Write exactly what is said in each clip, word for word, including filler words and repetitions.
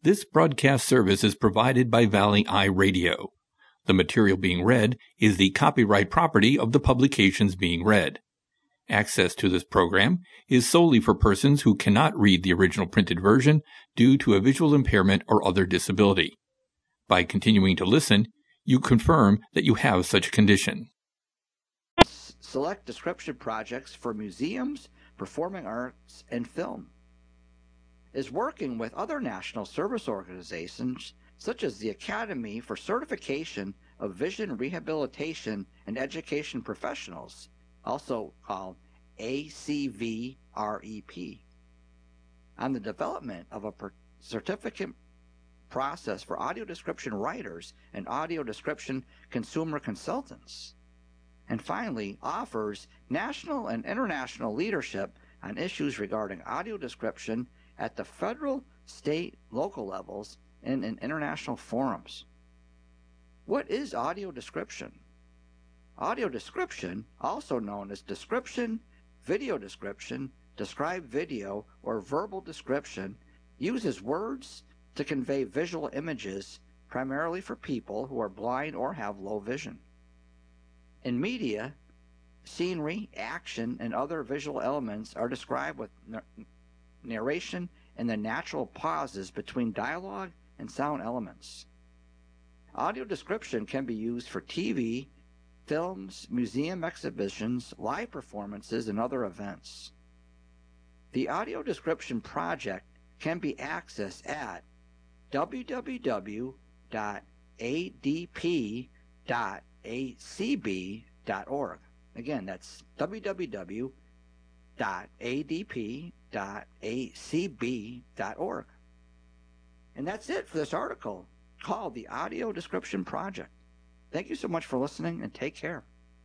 This broadcast service is provided by Valley Eye Radio. The material being read is the copyright property of the publications being read. Access to this program is solely for persons who cannot read the original printed version due to a visual impairment or other disability. By continuing to listen, you confirm that you have such a condition. Select description projects for museums, performing arts, and film. Is working with other national service organizations such as the Academy for Certification of Vision Rehabilitation and Education Professionals, also called A C V R E P, on the development of a certificate process for audio description writers and audio description consumer consultants. And finally, offers national and international leadership on issues regarding audio description at the federal, state, local levels, and in international forums. What is audio description? Audio description, also known as description, video description, described video, or verbal description, uses words to convey visual images primarily for people who are blind or have low vision. In media, scenery, action, and other visual elements are described with narration and the natural pauses between dialogue and sound elements. Audio description can be used for T V, films, museum exhibitions, live performances, and other events. The Audio Description Project can be accessed at w w w dot a d p dot a c b dot org. Again, that's w w w dot a d p dot a c b dot org. And that's it for this article called The Audio Description Project. Thank you so much for listening, and take care.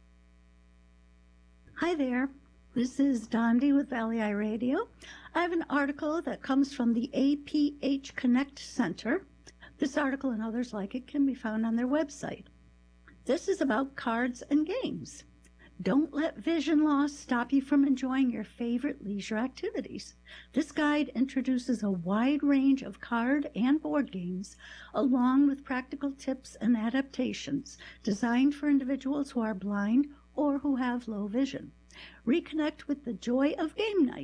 Hi there. This is Dondi with Valley Eye Radio. I have an article that comes from the A P H Connect Center. This article and others like it can be found on their website. This is about cards and games. Don't let vision loss stop you from enjoying your favorite leisure activities. This guide introduces a wide range of card and board games, along with practical tips and adaptations designed for individuals who are blind or who have low vision. Reconnect with the joy of game night.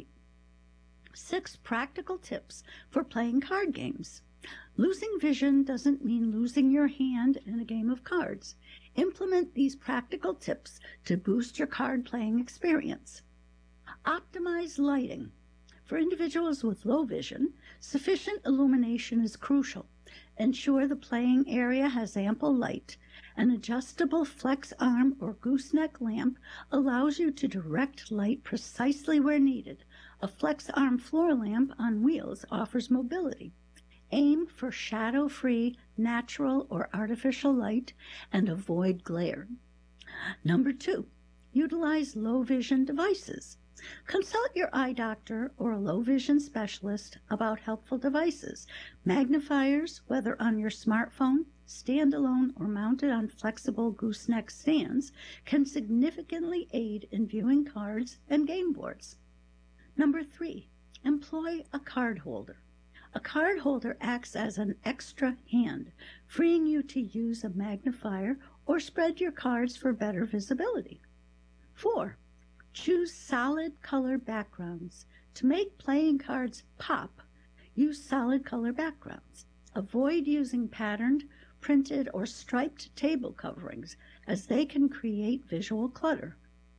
Six practical tips for playing card games. Losing vision doesn't mean losing your hand in a game of cards. Implement these practical tips to boost your card playing experience. Optimize lighting. For individuals with low vision, sufficient illumination is crucial. Ensure the playing area has ample light. An adjustable flex arm or gooseneck lamp allows you to direct light precisely where needed. A flex arm floor lamp on wheels offers mobility. Aim for shadow-free, natural, or artificial light and avoid glare. Number two, utilize low-vision devices. Consult your eye doctor or a low-vision specialist about helpful devices. Magnifiers, whether on your smartphone, standalone, or mounted on flexible gooseneck stands, can significantly aid in viewing cards and game boards. Number three, employ a card holder. A card holder acts as an extra hand, freeing you to use a magnifier or spread your cards for better visibility. Four, choose solid color backgrounds. To make playing cards pop, use solid color backgrounds. Avoid using patterned, printed, or striped table coverings, as they can create visual clutter.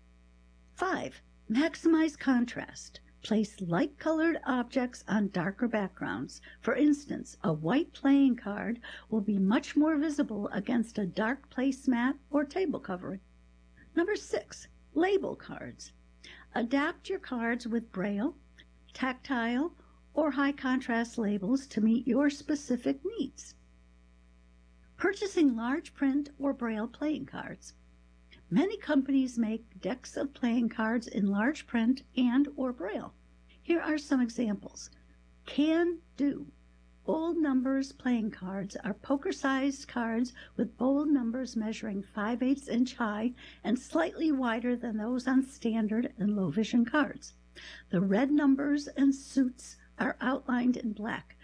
Five, maximize contrast. Place light-colored objects on darker backgrounds. For instance, a white playing card will be much more visible against a dark placemat or table covering. Number six, label cards. Adapt your cards with braille, tactile, or high-contrast labels to meet your specific needs. Purchasing large print or braille playing cards. Many companies make decks of playing cards in large print and or braille. Here are some examples. Can Do. Bold numbers playing cards are poker-sized cards with bold numbers measuring five eighths inch high and slightly wider than those on standard and low-vision cards. The red numbers and suits are outlined in black.